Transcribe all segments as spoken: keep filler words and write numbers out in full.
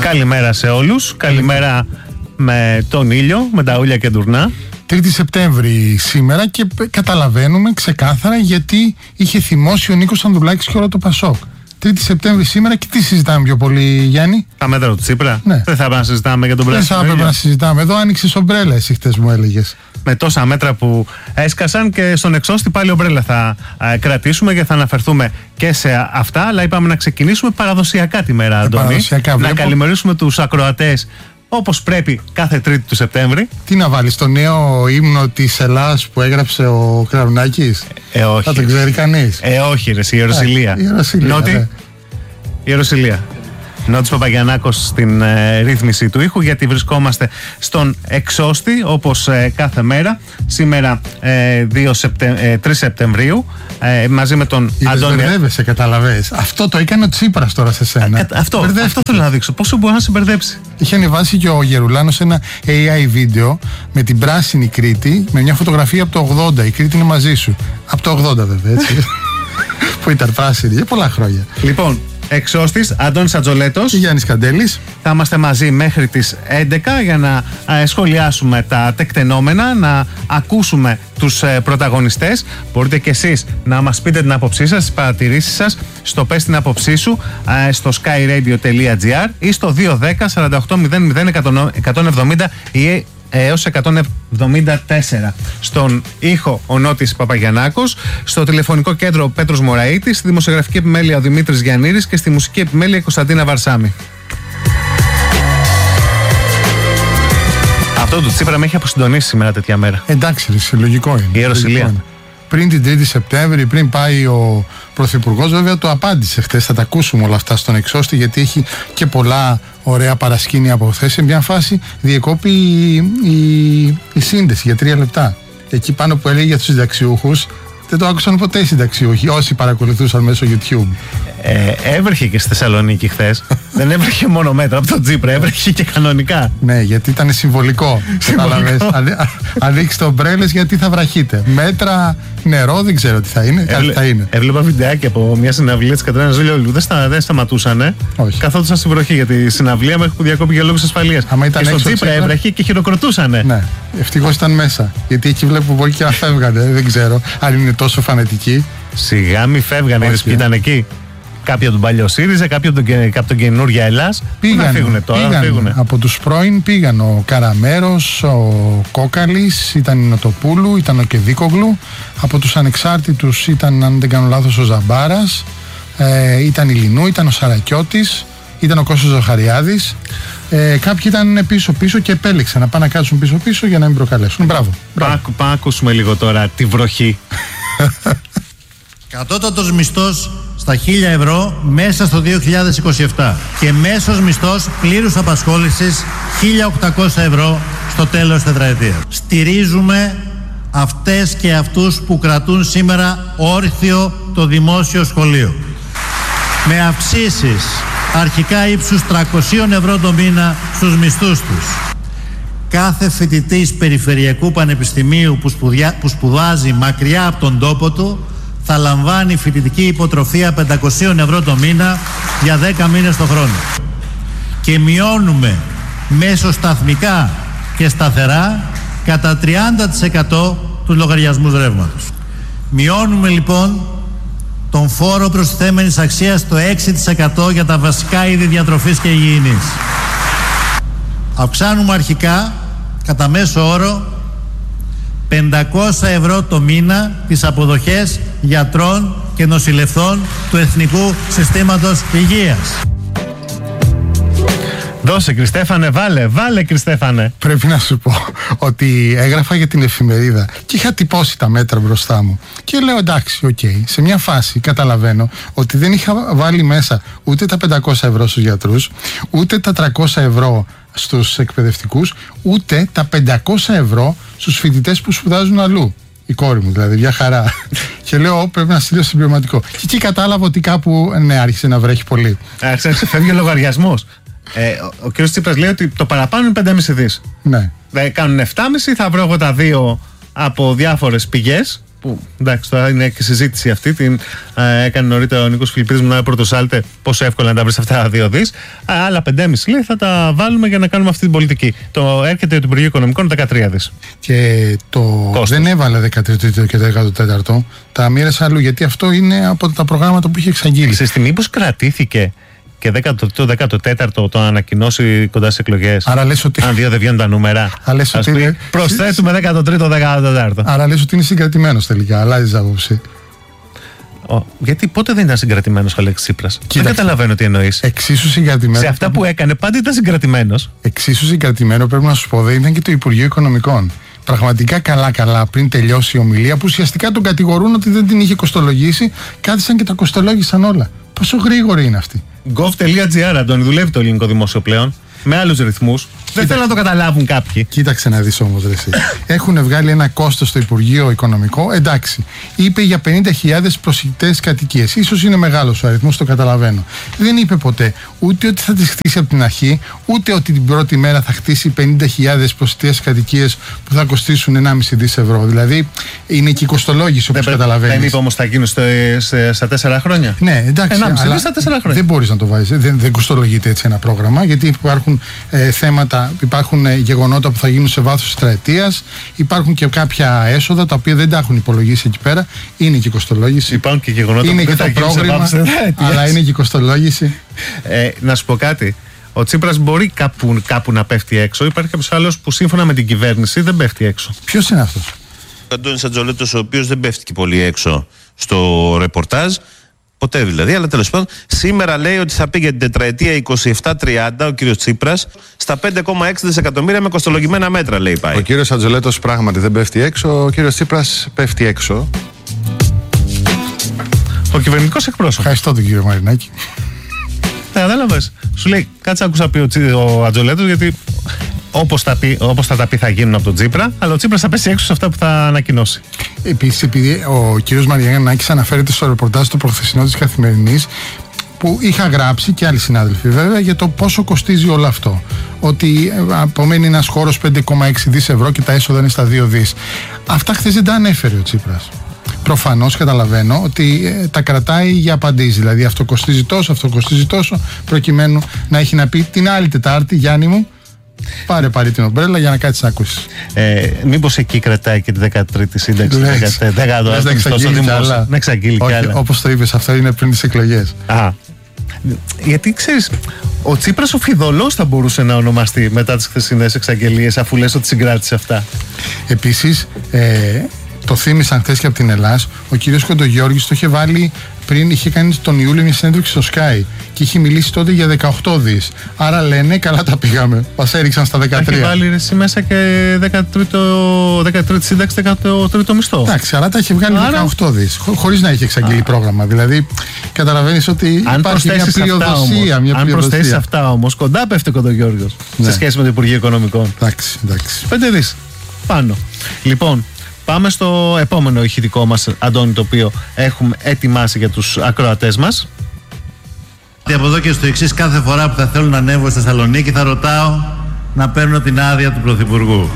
Καλημέρα σε όλους. Καλημέρα με τον ήλιο, με τα ούλια και ντουρνά. Τρίτη Σεπτέμβρη σήμερα και καταλαβαίνουμε ξεκάθαρα γιατί είχε θυμώσει ο Νίκος Ανδρουλάκης και όλο το Πασόκ. Τρίτη Σεπτέμβρη σήμερα και τι συζητάμε πιο πολύ, Γιάννη? Τα μέτρα του Τσίπρα. Ναι. Δεν θα έπρεπε να συζητάμε για τον πράσινο. Δεν θα έπρεπε να συζητάμε. Εδώ άνοιξε ομπρέλα, εσύ χτες μου έλεγες. Με τόσα μέτρα που έσκασαν και στον εξώστη πάλι ομπρέλα θα α, κρατήσουμε και θα αναφερθούμε και σε αυτά. Αλλά είπαμε να ξεκινήσουμε παραδοσιακά τη μέρα, Αντώνη. Παραδοσιακά, να καλημερίσουμε τους ακροατές όπως πρέπει κάθε Τρίτη του Σεπτέμβρη. Τι να βάλεις, το νέο ύμνο της Ελλάδας που έγραψε ο Κλαρουνάκης? Ε, όχι. Θα το ξέρει κανείς? Ε, όχι, ρε, η Ιεροσυλία. Ε, η Ιεροσυλία. Νότι. Ε. Η Ιεροσυλία. Νότης Παπαγιαννάκος στην ε, ρύθμιση του ήχου, γιατί βρισκόμαστε στον εξώστη όπως ε, κάθε μέρα. Σήμερα ε, τρεις Σεπτεμβρίου ε, μαζί με τον Αντώνη. Μπερδεύεσαι, καταλαβαίνεις. Αυτό το έκανε ο Τσίπρας τώρα σε σένα. Α, αυτό, αυτό θέλω να δείξω. Πόσο μπορεί να σε μπερδέψει. Είχε ανεβάσει και ο Γερουλάνος ένα έι άι βίντεο με την πράσινη Κρήτη, με μια φωτογραφία από το ογδόντα. Η Κρήτη είναι μαζί σου. Από το ογδόντα βέβαια, έτσι. Που ήταν πράσινη για πολλά χρόνια. Λοιπόν, εξώστης, Αντώνης Ατζολέτος και Γιάννης Καντέλης. Θα είμαστε μαζί μέχρι τις έντεκα για να ε, σχολιάσουμε τα τεκτενόμενα, να ακούσουμε τους ε, πρωταγωνιστές. Μπορείτε και εσείς να μας πείτε την άποψή σας, τις παρατηρήσεις σας στο πες την άποψή σου ε, στο skyradio.gr ή στο δύο δέκα σαράντα οκτώ μηδέν μηδέν εκατόν εβδομήντα ή έως εκατόν εβδομήντα τέσσερα. Στον ήχο ο Νότης Παπαγιαννάκος, στο τηλεφωνικό κέντρο ο Πέτρος Μωραΐτης, στη δημοσιογραφική επιμέλεια ο Δημήτρης Γιαννήρης και στη μουσική επιμέλεια η Κωνσταντίνα Βαρσάμη. Αυτό του Τσίπρα με έχει αποσυντονίσει σήμερα τέτοια μέρα. Εντάξει, λογικό είναι. Η Ιεροσυλία. Πριν την Τρίτη Σεπτέμβρη, πριν πάει ο Πρωθυπουργός, βέβαια το απάντησε χτες. Θα τα ακούσουμε όλα αυτά στον εξώστη, γιατί έχει και πολλά ωραία παρασκήνια από χθες. Σε μια φάση διεκόπη η, η, η σύνδεση για τρία λεπτά. Εκεί πάνω που έλεγε για τους συνταξιούχους, δεν το άκουσαν ποτέ οι συνταξιούχοι, όσοι παρακολουθούσαν μέσω YouTube. Ε, έβρεχε και στη Θεσσαλονίκη χθες. Δεν έβρεχε μόνο μέτρα από τον Τσίπρα, έβρεχε και κανονικά. Ναι, γιατί ήταν συμβολικό. Κατάλαβες. Αν δείξει το μπρέλες, γιατί θα βραχείτε. Μέτρα, νερό, δεν ξέρω τι θα είναι. Έβλε, θα είναι. Έβλεπα βιντεάκι από μια συναυλία της Κατρίνας Ζουλιόλου. Δεν, στα, δεν σταματούσαν. Καθόντουσαν στη βροχή για τη συναυλία μέχρι που διακόπηκε για λόγους ασφαλείας. Και στον Τσίπρα έβρεχε και χειροκροτούσαν. Ναι, ευτυχώς ήταν μέσα. Γιατί εκεί βλέπω μπορεί και να φεύγανε. Δεν ξέρω αν είναι τόσο φανατικοί. Σιγά μη φεύγανε, είδες ποιοι ήταν εκεί. Κάποιοι από τον παλιό ΣΥΡΙΖΑ, κάποιοι από τον, τον καινούργια Ελλάς. Πήγαν, να φύγουνε τώρα, πήγαν, να φύγουνε. Από τους πρώην πήγαν ο Καραμέρος, ο Κόκαλης, ήταν η Νοτοπούλου, ήταν ο Κεδίκογλου. Από τους ανεξάρτητους ήταν, αν δεν κάνω λάθος, ο Ζαμπάρας, ε, ήταν η Λινού, ήταν ο Σαρακιώτης, ήταν ο Κώστας Ζαχαριάδης. Ε, κάποιοι ήταν πίσω-πίσω και επέλεξαν να πάνε να κάτσουν πίσω-πίσω για να μην προκαλέσουν. Μπράβο. Πάμε να ακούσουμε λίγο τώρα τη βροχή. Κατώτατος μισθός στα χίλια ευρώ μέσα στο δύο χιλιάδες είκοσι επτά και μέσος μισθός πλήρους απασχόλησης χίλια οκτακόσια ευρώ στο τέλος τετραετίας. Στηρίζουμε αυτές και αυτούς που κρατούν σήμερα όρθιο το δημόσιο σχολείο. Με αυξήσεις αρχικά ύψους τριακόσια ευρώ το μήνα στους μισθούς τους. Κάθε φοιτητής περιφερειακού πανεπιστημίου που, σπουδιά, που σπουδάζει μακριά από τον τόπο του θα λαμβάνει φοιτητική υποτροφία πεντακόσια ευρώ το μήνα για δέκα μήνες το χρόνο. Και μειώνουμε μέσω σταθμικά και σταθερά κατά τριάντα τοις εκατό τους λογαριασμούς ρεύματος. Μειώνουμε λοιπόν τον φόρο προστιθέμενης αξίας στο έξι τοις εκατό για τα βασικά είδη διατροφής και υγιεινής. Αυξάνουμε αρχικά κατά μέσο όρο πεντακόσια ευρώ το μήνα τις αποδοχές γιατρών και νοσηλευτών του Εθνικού Συστήματος Υγείας. Δώσε Κριστέφανε, βάλε, βάλε Κριστέφανε. Πρέπει να σου πω ότι έγραφα για την εφημερίδα και είχα τυπώσει τα μέτρα μπροστά μου. Και λέω εντάξει, οκ, okay. Σε μια φάση καταλαβαίνω ότι δεν είχα βάλει μέσα ούτε τα πεντακόσια ευρώ στους γιατρούς, ούτε τα τριακόσια ευρώ στους εκπαιδευτικούς, ούτε τα πεντακόσια ευρώ στους φοιτητές που σπουδάζουν αλλού. Η κόρη μου δηλαδή, μια χαρά. Και λέω πρέπει να στείλω συμπληρωματικό. Και εκεί κατάλαβα ότι κάπου ναι, άρχισε να βρέχει πολύ. Άρχισε να ξεφεύγει ο λογαριασμός. Ε, ο, ο κ. Τσίπρας λέει ότι το παραπάνω είναι πέντε κόμμα πέντε δις. Ναι. Ε, κάνουν επτά κόμμα πέντε, θα βρω εγώ τα δύο από διάφορες πηγές. που εντάξει, τώρα είναι και συζήτηση αυτή. Την ε, έκανε νωρίτερα ο Νίκος Φιλιππίδης μου να πρωτοσάλτε πόσο εύκολα να τα βρει αυτά τα δύο δις. Άλλα πεντέμισι λέει θα τα βάλουμε για να κάνουμε αυτή την πολιτική. Το έρχεται το Υπουργείο Οικονομικών δεκατρία δις. Και το Κόστος. Δεν έβαλε δεκατρίτο και δεκατέταρτο. Τα μοίρασε αλλού γιατί αυτό είναι από τα προγράμματα που είχε εξαγγείλει. Σε στιγμή μήπως κρατήθηκε και το δεκατέταρτο το ανακοινώσει κοντά στις εκλογές. Άρα λες ότι. Αν δύο δεν βγαίνουν τα νούμερα. Ας ότι πει, προσθέτουμε δεκατρίτο δεκατέταρτο. Άρα λες ότι είναι συγκρατημένος τελικά. Αλλάζει άποψη. Ο, γιατί πότε δεν ήταν συγκρατημένος ο Αλέξης Τσίπρας? Δεν καταλαβαίνω τι εννοείς. Εξίσου συγκρατημένος. Σε αυτά που έκανε πάντα ήταν συγκρατημένος. Εξίσου συγκρατημένο πρέπει να σου πω δεν ήταν και το Υπουργείο Οικονομικών. Πραγματικά καλά-καλά πριν τελειώσει η ομιλία που ουσιαστικά τον κατηγορούν ότι δεν την είχε κοστολογήσει, κάθισαν και τα κοστολόγησαν όλα. Πόσο γρήγοροι είναι αυτοί. gov.gr, Αντώνη, δουλεύει το ελληνικό δημόσιο πλέον. Με άλλους ρυθμούς. Δεν θέλω να το καταλάβουν κάποιοι. Κοίταξε να δεις όμως, ρε εσύ. Έχουν βγάλει ένα κόστος στο Υπουργείο Οικονομικό. Εντάξει, είπε για πενήντα χιλιάδες προσιτές κατοικίες. Ίσως είναι μεγάλος ο αριθμός, το καταλαβαίνω. Δεν είπε ποτέ ούτε ότι θα τις χτίσει από την αρχή, ούτε ότι την πρώτη μέρα θα χτίσει πενήντα χιλιάδες προσιτές κατοικίες που θα κοστίσουν ενάμιση δις ευρώ. Δηλαδή είναι και η κοστολόγηση, όπως καταλαβαίνεις. Δεν είπε όμως θα γίνουν στα τέσσερα χρόνια. Ναι, εντάξει. ενάμιση δις στα τέσσερα χρόνια. Δεν μπορείς να το βάζεις. Δεν, δεν κοστολογείται έτσι ένα πρόγραμμα, γιατί υπάρχουν ε, θέματα, υπάρχουν ε, γεγονότα που θα γίνουν σε βάθος τετραετίας, υπάρχουν και κάποια έσοδα τα οποία δεν τα έχουν υπολογίσει εκεί πέρα. Είναι και η κοστολόγηση. Υπάρχουν και γεγονότα είναι που και δεν το θα πρόγραμμα, σε αλλά είναι και η κοστολόγηση. Ε, να σου πω κάτι. Ο Τσίπρας μπορεί κάπου, κάπου να πέφτει έξω. Υπάρχει κάποιος άλλος που σύμφωνα με την κυβέρνηση δεν πέφτει έξω. Ποιος είναι αυτός? Ο Αντώνης Ατζολέτος, ο οποίος δεν πέφτει και πολύ έξω στο ρεπορτάζ. Ποτέ δηλαδή, αλλά τέλος πάντων, σήμερα λέει ότι θα πήγε την τετραετία είκοσι επτά τριάντα ο κύριος Τσίπρας στα πέντε κόμμα έξι δισεκατομμύρια με κοστολογημένα μέτρα, λέει πάει. Ο κύριος Ατζολέτος πράγματι δεν πέφτει έξω, ο κύριος Τσίπρας πέφτει έξω. Ο κυβερνητικός εκπρόσωπος. Ευχαριστώ τον κύριο Μαρινάκη. Ναι, κατάλαβες. Σου λέει, κάτσε άκουσα πει ο, Τσι, ο Ατζολέτος, γιατί όπως θα, πει, όπως θα τα πει θα γίνουν από τον Τσίπρα, αλλά ο Τσίπρας θα πέσει έξω σε αυτά που θα ανακοινώσει. Επίσης, επειδή ο κύριος Μαρινάκης αναφέρεται στο ρεπορτάζ του προχθεσινό της Καθημερινής, που είχα γράψει και άλλοι συνάδελφοι βέβαια για το πόσο κοστίζει όλο αυτό. Ότι απομένει ένας χώρος πέντε κόμμα έξι δις ευρώ και τα έσοδα είναι στα δύο δις. Αυτά χθες δεν τα ανέφερε ο Τσίπρας. Προφανώς καταλαβαίνω ότι ε, τα κρατάει για απαντήσει. Δηλαδή αυτό κοστίζει τόσο, αυτό κοστίζει τόσο, προκειμένου να έχει να πει την άλλη Τετάρτη, Γιάννη μου, πάρε πάρε την ομπρέλα για να κάτσεις να ακούσεις. Ε, μήπως εκεί κρατάει και τη δεκατρίτη σύνταξη, να εξαγγείλει κι άλλα. Όπως το είπες, αυτό είναι πριν τις εκλογές. Α. Γιατί ξέρεις, ο Τσίπρας ο Φιδωλός θα μπορούσε να ονομαστεί μετά τις χθεσινές εξαγγελίες, αφού λες ότι συγκράτησε αυτά. Επίσης, ε, το θύμισαν χθες και από την Ελλάς, ο κύριος Κοντογιώργης το είχε βάλει πριν, είχε κάνει τον Ιούλιο μια συνέντευξη στο Sky και είχε μιλήσει τότε για δεκαοκτώ δις. Άρα λένε, καλά τα πήγαμε. Μας έριξαν στα δεκατρία. Έχει βάλει εσύ μέσα και δεκατρίτη σύνταξη, δεκατρίτο μισθό. Εντάξει, αλλά τα είχε βγάλει Άρα... δεκαοκτώ δις, χω, χωρίς να είχε εξαγγείλει πρόγραμμα. Δηλαδή, καταλαβαίνεις ότι αν υπάρχει μια πλειοδοσία. Αν προσθέσεις αυτά όμως, κοντά πέφτει ο Κοντογιώργος ναι. σε σχέση με το Υπουργείο Οικονομικών. Εντάξει, εντάξει. πέντε δις πάνω. Λοιπόν, πάμε στο επόμενο ηχητικό μας, Αντώνη, το οποίο έχουμε ετοιμάσει για τους ακροατές μας. Από εδώ και στο εξής, κάθε φορά που θα θέλω να ανέβω στη Θεσσαλονίκη θα ρωτάω να παίρνω την άδεια του Πρωθυπουργού.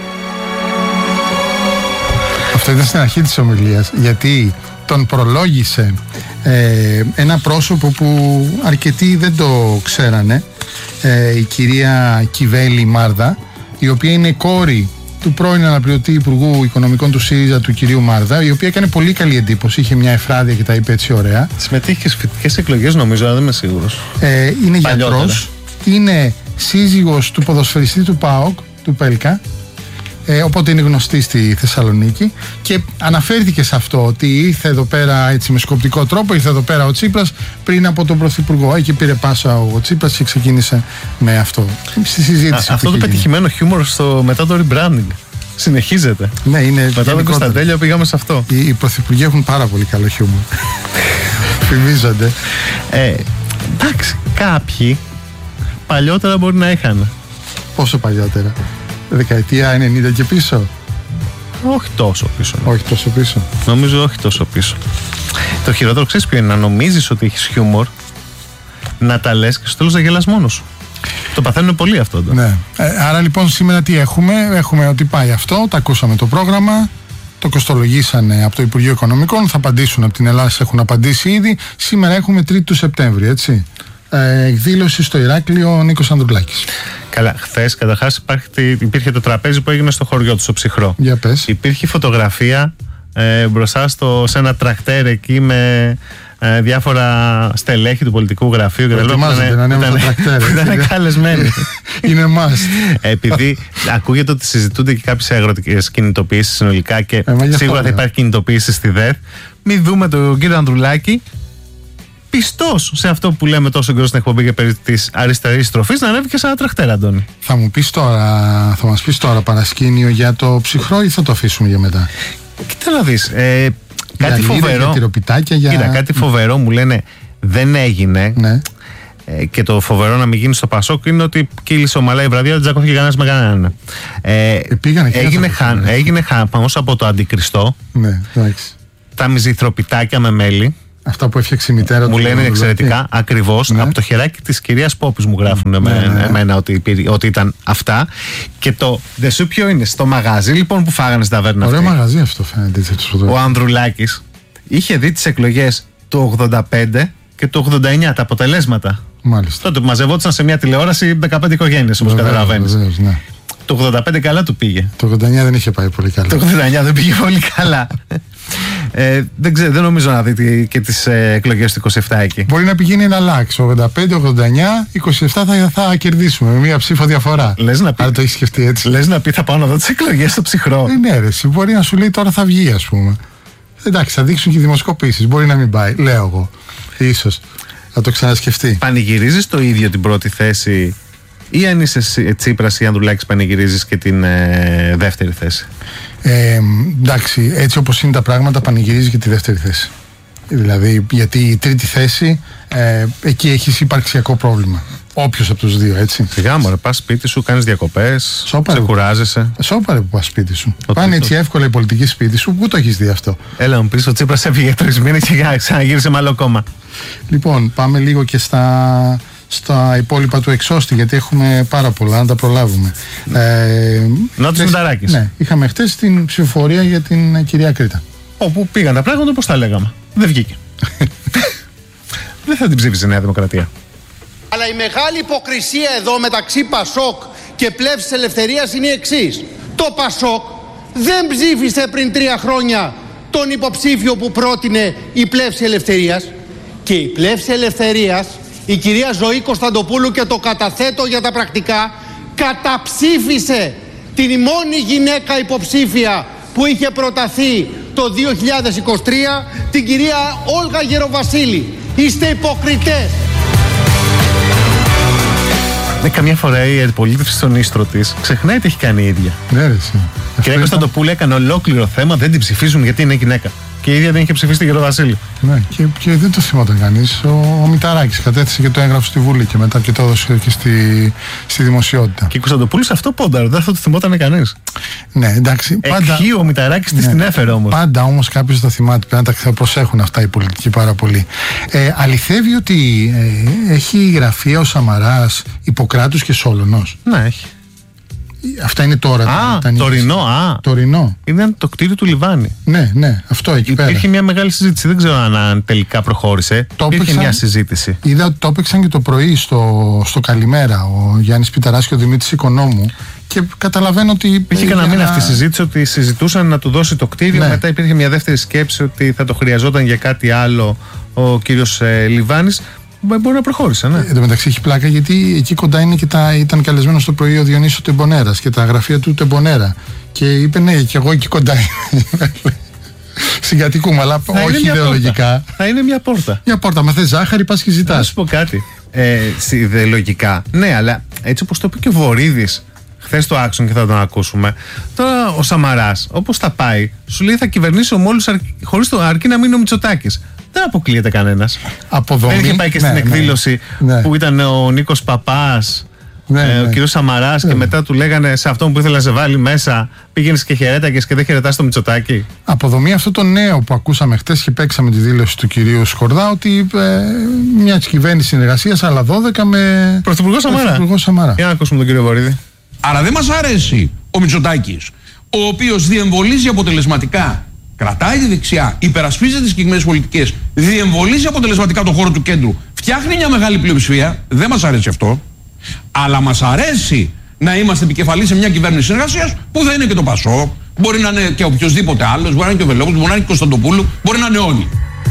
Αυτό ήταν στην αρχή της ομιλίας, γιατί τον προλόγησε ε, ένα πρόσωπο που αρκετοί δεν το ξέρανε, ε, η κυρία Κιβέλη Μάρδα, η οποία είναι κόρη του πρώην αναπληρωτή Υπουργού Οικονομικών του ΣΥΡΙΖΑ, του κυρίου Μάρδα, η οποία έκανε πολύ καλή εντύπωση. Είχε μια εφράδια και τα είπε έτσι ωραία. Συμμετείχε και στις φοιτητικές εκλογές, νομίζω, αλλά δεν είμαι σίγουρος. Ε, είναι γιατρός, είναι σύζυγος του ποδοσφαιριστή του ΠΑΟΚ, του Πέλκα. Ε, οπότε είναι γνωστή στη Θεσσαλονίκη και αναφέρθηκε σε αυτό ότι ήρθε εδώ πέρα έτσι με σκοπτικό τρόπο, ήρθε εδώ πέρα ο Τσίπρας πριν από τον Πρωθυπουργό. Εκεί πήρε πάσα ο Τσίπρας και ξεκίνησε με αυτό. Στη συζήτηση. Α, αυτό το πετυχημένο χιούμορ στο, μετά το rebranding συνεχίζεται. Ναι, είναι μετά τον Κωνσταντέλια πήγαμε σε αυτό. Οι, οι πρωθυπουργοί έχουν πάρα πολύ καλό χιούμορ. Φημίζονται. Ε, εντάξει, κάποιοι παλιότερα μπορεί να είχαν. Πόσο παλιότερα? Δεκαετία ενενήντα και πίσω. Όχι τόσο πίσω. Ναι. Όχι τόσο πίσω. Νομίζω όχι τόσο πίσω. Το χειρότερο ξέρεις ποιο είναι? Να νομίζεις ότι έχεις χιούμορ, να τα λες και στο τέλος να γελάς μόνος σου. Το παθαίνουν πολύ αυτό. Ναι. Ε, άρα λοιπόν σήμερα τι έχουμε? Έχουμε ότι πάει αυτό, τα ακούσαμε το πρόγραμμα. Το κοστολογήσανε από το Υπουργείο Οικονομικών, θα απαντήσουν από την Ελλάδα, έχουν απαντήσει ήδη. Σήμερα έχουμε τρίτη του Σεπτέμβρη, έτσι. Ε, εκδήλωση στο Ηράκλειο ο Νίκος Ανδρουλάκης. Καλά, χθες καταρχάς υπήρχε το τραπέζι που έγινε στο χωριό του, στο Ψυχρό. Για πες. Υπήρχε φωτογραφία ε, μπροστά στο, σε ένα τρακτέρ εκεί με ε, διάφορα στελέχη του πολιτικού γραφείου και ετοιμάζονται να ανέβουν στο τρακτέρ. Ήταν καλεσμένοι. Είναι must. Επειδή ακούγεται ότι συζητούνται και κάποιες αγροτικές κινητοποιήσεις συνολικά και ε, σίγουρα θα υπάρχει κινητοποίηση στη ΔΕΘ, μην δούμε τον κύριο Ανδρουλάκη πιστός σε αυτό που λέμε τόσο καιρό στην εκπομπή και περί της αριστερής στροφής να ανέβει και σε ένα τρακτέρ, Αντώνη. Θα μου πεις τώρα, θα μας πεις τώρα παρασκήνιο για το Ψυχρό ή θα το αφήσουμε για μετά? Κοίτα να δεις, ε, κάτι για φοβερό. Για για... Κοίτα, κάτι φοβερό μου λένε δεν έγινε. Ναι. Ε, και το φοβερό να μην γίνει στο Πασόκ είναι ότι κύλησε ομαλά η βραδιά, δεν τζακώθηκε κανένας με κανέναν. Ε, ε, έγινε χαν, έγινε χαμός από το αντικριστό. Ναι, εντάξει. Τα μυζηθροπιτάκια με μέλι. Αυτά που έφτιαξε η μητέρα του. Μου λένε εξαιρετικά, ακριβώς. Ναι. Από το χεράκι της κυρίας Πόπης μου γράφουν ναι, με, ναι. εμένα ότι, ότι ήταν αυτά. Και το δεσού ποιο είναι, στο μαγαζί λοιπόν που φάγανε στην ταβέρνα αυτή. Ωραίο μαγαζί αυτό φαίνεται. Ο Ανδρουλάκης είχε δει τις εκλογές του ογδόντα πέντε και του ογδόντα εννιά, τα αποτελέσματα. Μάλιστα. Τότε που μαζευόντουσαν σε μια τηλεόραση δεκαπέντε οικογένειες, όπως καταλαβαίνεις. Ναι. Το ογδόντα πέντε καλά του πήγε. Το ογδόντα εννιά δεν είχε πάει πολύ καλά. Το ογδόντα εννιά δεν πήγε πολύ καλά. Ε, δεν, ξέρω, δεν νομίζω να δει και τις ε, εκλογές του είκοσι επτά εκεί. Μπορεί να πηγαίνει να αλλάξει. ογδόντα πέντε ογδόντα εννιά, είκοσι επτά θα, θα κερδίσουμε με μία ψήφο διαφορά. Λες να πει, αν το έχει σκεφτεί έτσι. Λες να πει θα πάω να δω τις εκλογές στο Ψυχρό. Ε, ναι, ρε, μπορεί να σου λέει τώρα θα βγει, ας πούμε. Εντάξει, θα δείξουν και οι δημοσκοπήσεις. Μπορεί να μην πάει, λέω εγώ. Ίσως θα το ξανασκεφτεί. Πανηγυρίζεις το ίδιο την πρώτη θέση, ή αν είσαι Τσίπρας ή Ανδρουλάκης πανηγυρίζεις και την ε, δεύτερη θέση? Ε, εντάξει, έτσι όπως είναι τα πράγματα, πανηγυρίζει και τη δεύτερη θέση. Δηλαδή, γιατί η τρίτη θέση ε, εκεί έχεις υπαρξιακό πρόβλημα. Όποιος από τους δύο, έτσι. Σιγά μωρέ, πας σπίτι σου, κάνεις διακοπές, ξεκουράζεσαι. Σώπαρε που πας σπίτι σου. Το Πάνε έτσι εύκολα οι πολιτικοί σπίτι σου, πού το έχεις δει αυτό? Έλα μου πεις, ο Τσίπρας έφυγε τρεις μήνες και ξαναγύρισε με άλλο κόμμα. Λοιπόν, πάμε λίγο και στα... στα υπόλοιπα του εξώστη, γιατί έχουμε πάρα πολλά να τα προλάβουμε. Ε, Νότης Μηταράκης. Ναι, είχαμε χτες την ψηφοφορία για την κυρία Κρήτα. Όπου πήγαν τα πράγματα όπως τα λέγαμε. Δεν βγήκε. Δεν θα την ψήφισε η Νέα Δημοκρατία. Αλλά η μεγάλη υποκρισία εδώ μεταξύ Πασόκ και Πλεύσης Ελευθερίας είναι η εξής. Το Πασόκ δεν ψήφισε πριν τρία χρόνια τον υποψήφιο που πρότεινε η Πλεύση Ελευθερίας, και η Πλεύση Ελευθερίας, η κυρία Ζωή Κωνσταντοπούλου, και το καταθέτω για τα πρακτικά, καταψήφισε την μόνη γυναίκα υποψήφια που είχε προταθεί το δύο χιλιάδες είκοσι τρία, την κυρία Όλγα Γεροβασίλη. Είστε υποκριτές. Ναι, καμιά φορά η αντιπολίτευση στον ίστρο της ξεχνάει τι έχει κάνει η ίδια. Ναι, ρε, εσύ. Η κυρία Κωνσταντοπούλου έκανε ολόκληρο θέμα, δεν την ψηφίζουν γιατί είναι γυναίκα. Και η ίδια δεν είχε ψηφίσει τη Γεροβασίλη. Ναι, και, και δεν το θυμόταν κανείς. Ο, ο Μηταράκης κατέθεσε και το έγραψε στη Βουλή και μετά και το έδωσε και στη, στη δημοσιότητα. Και η Κωνσταντοπούλου σε αυτό πόνταρε, δεν θα το θυμόταν κανείς. Ναι, εντάξει. Πάντα... Εκχύ ο Μηταράκης της ναι, την έφερε όμως. Πάντα όμως κάποιος το θυμάται, πρέπει να τα προσέχουν αυτά οι πολιτικοί πάρα πολύ. Ε, αληθεύει ότι ε, έχει γραφεία ο Σαμαράς Ιπποκράτους και Σόλωνος? Ναι, έχει. Αυτά είναι τώρα. Α, τα τωρινό, α. Τωρινό. Ήταν το κτίριο του Λιβάνι. Ναι, ναι, αυτό εκεί πέρα. Υπήρχε μια μεγάλη συζήτηση, δεν ξέρω αν τελικά προχώρησε. Το Υπήρχε έπαιξαν, μια συζήτηση. Είδα ότι το έπαιξαν και το πρωί στο, στο Καλημέρα ο Γιάννης Πιταράς και ο Δημήτρης Οικονόμου. Και καταλαβαίνω ότι. Υπήρχε κανένα μήνα αυτή η συζήτηση ότι συζητούσαν να του δώσει το κτίριο. Ναι. Μετά υπήρχε μια δεύτερη σκέψη ότι θα το χρειαζόταν για κάτι άλλο ο κύριος ε, Λιβάνης. Μπορεί να προχώρησε, ναι. Εν τω μεταξύ έχει πλάκα γιατί εκεί κοντά είναι και τα, ήταν καλεσμένος στο πρωί ο Διονύσης Τεμπονέρας και τα γραφεία του Τεμπονέρα. Και είπε ναι, και εγώ εκεί κοντά είμαι. Συγκατοικούμε, αλλά θα όχι ιδεολογικά. Θα είναι μια πόρτα. Μια πόρτα. Μα θες ζάχαρη, πας και ζητάς. Να σου πω κάτι. Ε, ιδεολογικά. Ναι, αλλά έτσι όπως το είπε και ο Βορίδης χθες το άξον και θα τον ακούσουμε. Τώρα ο Σαμαράς, όπως θα πάει, σου λέει θα κυβερνήσω με όλους χωρίς το αρκεί να μείνει ο Μητσοτάκης. Δεν αποκλείεται κανένας. Αποδομή. Δεν είχε πάει και ναι, στην ναι, εκδήλωση ναι. που ήταν ο Νίκος Παπάς, ναι, ε, ναι. ο κύριος Σαμαράς ναι. και μετά του λέγανε σε αυτόν που ήθελε να σε βάλει μέσα πήγαινες και χαιρέταγες και δεν χαιρετάς το Μητσοτάκη. Αποδομή αυτό το νέο που ακούσαμε χτες και παίξαμε τη δήλωση του κυρίου Σκορδά ότι ε, μια κυβέρνηση συνεργασίας αλλά δώδεκα με Πρωθυπουργό Σαμαρά. Πρωθυπουργό Σαμαρά. Για να ακούσουμε τον κύριο Βορίδη. Άρα δεν μας αρέσει ο Μητσοτάκης ο οποίος διεμβολίζει αποτελεσματικά, κρατάει τη δεξιά, υπερασπίζεται τις συγκεκριμένες πολιτικές, διεμβολίζει αποτελεσματικά τον χώρο του κέντρου, φτιάχνει μια μεγάλη πλειοψηφία. Δεν μας αρέσει αυτό, αλλά μας αρέσει να είμαστε επικεφαλής σε μια κυβέρνηση συνεργασίας που δεν είναι και το Πασόκ, μπορεί να είναι και οποιοδήποτε άλλος, μπορεί να είναι και ο Βελόπουλος, μπορεί να είναι και ο Κωνσταντοπούλου, μπορεί να είναι όλοι.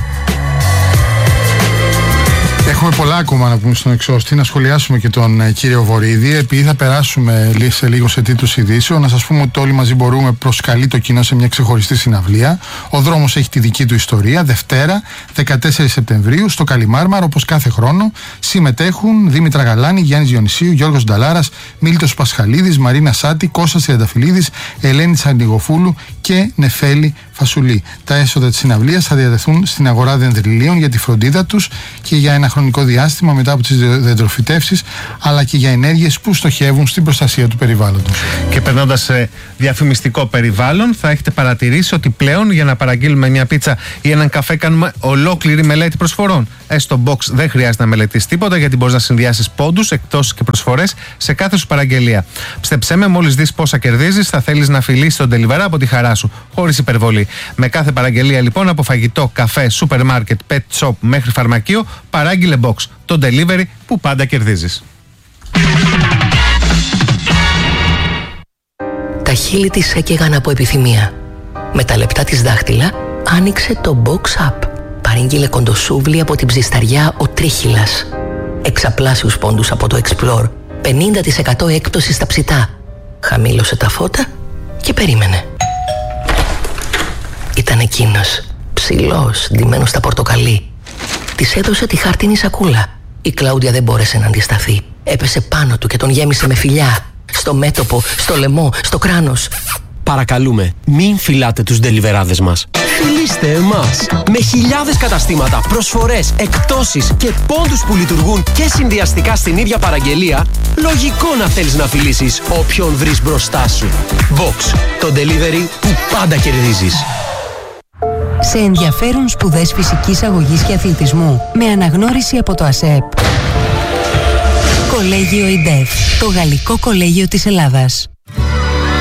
Έχουμε πολλά ακόμα να πούμε στον εξώστη, να σχολιάσουμε και τον ε, κύριο Βορίδη. Επειδή θα περάσουμε σε λίγο σε τίτλους ειδήσεων, να σας πούμε ότι όλοι μαζί μπορούμε, προσκαλεί το κοινό σε μια ξεχωριστή συναυλία. Ο δρόμος έχει τη δική του ιστορία. Δευτέρα, δεκατέσσερις Σεπτεμβρίου, στο Καλιμάρμαρο, όπως κάθε χρόνο, συμμετέχουν Δήμητρα Γαλάνη, Γιάννης Διονυσίου, Γιώργος Νταλάρας, Μίλτος Πασχαλίδης, Μαρίνα Σάτη, Κώστας Τριανταφυλλίδης, Ελένη Τσαντιγοφούλου και Νεφέλη Φασουλή. Τα έσοδα της συναυλίας θα διατεθούν στην αγορά δεντριλίων για τη φροντίδα τους και για ένα χρονικό διάστημα μετά από τις δεντροφυτεύσεις, αλλά και για ενέργειες που στοχεύουν στην προστασία του περιβάλλοντος. Και περνώντας σε διαφημιστικό περιβάλλον, θα έχετε παρατηρήσει ότι πλέον για να παραγγείλουμε μια πίτσα ή έναν καφέ κάνουμε ολόκληρη μελέτη προσφορών. Ε, στο box δεν χρειάζεται να μελετήσεις τίποτα, γιατί μπορείς να συνδυάσεις πόντους, εκτόσεις και προσφορές σε κάθε σου παραγγελία. Πιστέψέ με, μόλις δεις πόσα κερδίζεις, θα θέλεις να φιλήσεις τον delivery από τη χαρά σου, χωρίς υπερβολή. Με κάθε παραγγελία λοιπόν, από φαγητό, καφέ, σούπερ μάρκετ, pet shop μέχρι φαρμακείο, παράγγειλε box, το delivery που πάντα κερδίζεις. Τα χείλη της έκαιγαν από επιθυμία. Με τα λεπτά της δάχτυλα άνοιξε το Box App. Παρήγγειλε κοντοσούβλι από την ψισταριά ο Τρίχυλας. Εξαπλάσιους πόντους από το Explore. πενήντα τοις εκατό έκπτωση στα ψητά. Χαμήλωσε τα φώτα και περίμενε. Ήταν εκείνος, ψηλός, ντυμένος στα πορτοκαλί. Της έδωσε τη χάρτινη σακούλα. Η Κλάουντια δεν μπόρεσε να αντισταθεί. Έπεσε πάνω του και τον γέμισε με φιλιά. Στο μέτωπο, στο λαιμό, στο κράνος. Παρακαλούμε, μην φυλάτε τους ντελιβεράδες μας. Φιλήστε εμάς! Με χιλιάδες καταστήματα, προσφορές, εκπτώσεις και πόντους που λειτουργούν και συνδυαστικά στην ίδια παραγγελία, λογικό να θέλεις να φιλήσεις όποιον βρεις μπροστά σου. Box, το delivery που πάντα κερδίζεις. Σε ενδιαφέρουν σπουδές φυσικής αγωγής και αθλητισμού με αναγνώριση από το ΑΣΕΠ. Κολέγιο ΙΝΤΕΦ, το Γαλλικό Κολέγιο της Ελλάδας.